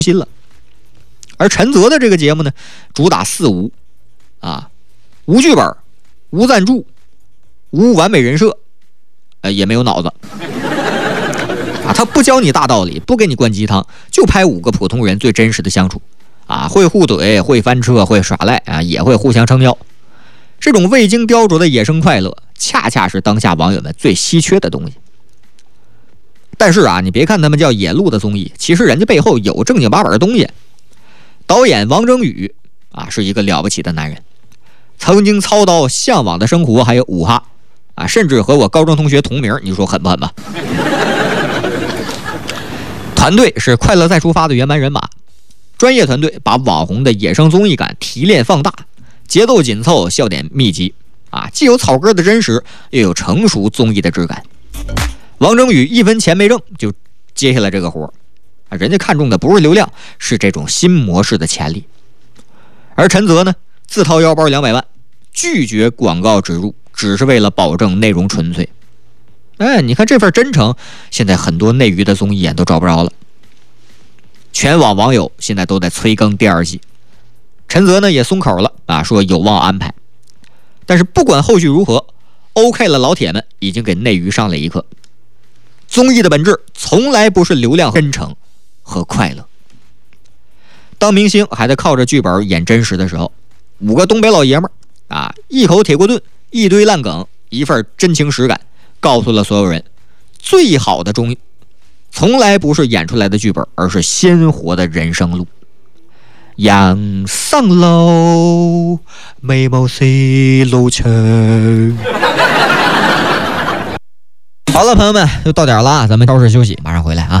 心了。而陈泽的这个节目呢，主打4无啊，无剧本，无赞助，无完美人设，也没有脑子啊。他不教你大道理，不给你灌鸡汤，就拍5个普通人最真实的相处啊，会互怼，会翻车，会耍赖啊，也会互相撑腰。这种未经雕琢的野生快乐，恰恰是当下网友们最稀缺的东西。但是啊，你别看他们叫野路的综艺，其实人家背后有正经八百的东西。导演王征宇啊，是一个了不起的男人，曾经操刀《向往的生活》还有武哈啊，甚至和我高中同学同名，你说狠不狠吧？团队是快乐再出发的原班人马，专业团队把网红的野生综艺感提炼放大，节奏紧凑，笑点密集啊，既有草根的真实，又有成熟综艺的质感。王征宇1分钱没挣就接下来这个活啊，人家看中的不是流量，是这种新模式的潜力。而陈泽呢，自掏腰包200万，拒绝广告植入，只是为了保证内容纯粹。你看这份真诚，现在很多内娱的综艺都找不着了。全网网友现在都在催更第2季，陈泽呢也松口了啊，说有望安排。但是不管后续如何 ，OK 了，老铁们已经给内娱上了一课。综艺的本质从来不是流量、真诚和快乐。当明星还在靠着剧本演真实的时候，5个东北老爷们儿啊，一口铁锅炖，一堆烂梗，一份真情实感，告诉了所有人，最好的综艺从来不是演出来的剧本，而是鲜活的人生路。杨上路，眉毛细路长。好了，朋友们，又到点了，咱们稍事休息，马上回来啊。